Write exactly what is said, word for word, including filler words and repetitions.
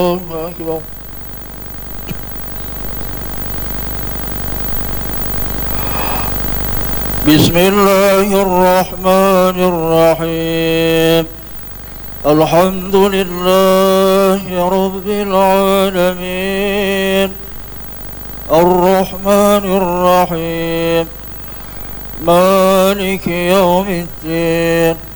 الله أكبر. بسم الله الرحمن الرحيم. الحمد لله رب العالمين الرحمن الرحيم مالك يوم الدين